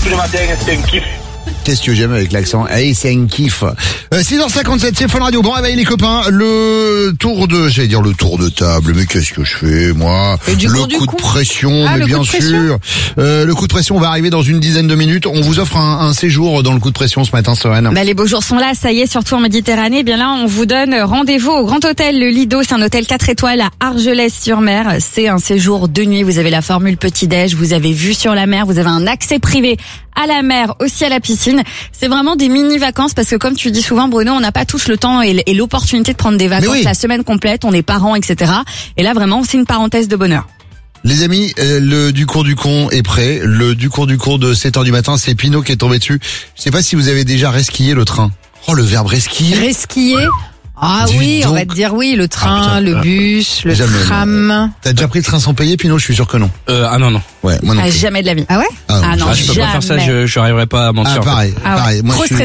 tous les matins, c'est un kiff. Qu'est-ce que j'aime avec l'accent? Hey, c'est un kiff. 6h57, c'est Fun Radio. Bon réveil les copains. Le tour de table. Mais qu'est-ce que je fais, moi? Le coup de pression, mais bien sûr. Le coup de pression va arriver dans une dizaine de minutes. On vous offre un séjour dans le coup de pression ce matin, Soren. Les beaux jours sont là, ça y est, surtout en Méditerranée. Bien là, on vous donne rendez-vous au Grand Hôtel Le Lido. C'est un hôtel 4 étoiles à Argelès-sur-Mer. C'est un séjour de nuit. Vous avez la formule petit-déj, vous avez vue sur la mer, vous avez un accès privé à la mer, aussi à la piscine. C'est vraiment des mini-vacances parce que comme tu dis souvent, Bruno, on n'a pas tous le temps et l'opportunité de prendre des vacances la semaine complète. On est parents, etc. Et là, vraiment, c'est une parenthèse de bonheur. Les amis, le du cours du con est prêt. Le du cours de 7h du matin, c'est Pinot qui est tombé dessus. Je sais pas si vous avez déjà resquillé le train. Oh, le verbe resquiller. Resquiller? Ah Dis oui, donc. on va te dire oui, le train, le bus, le tram. T'as déjà pris le train sans payer, Pinot? Je suis sûr que non. Ah non. Ouais, moi non plus. Jamais de la vie. Ah ouais? Ah non, Je peux pas faire ça, jamais. je n'arriverai pas à mentir. Ah pareil, Ah ouais. pareil. Moi, Trop je suis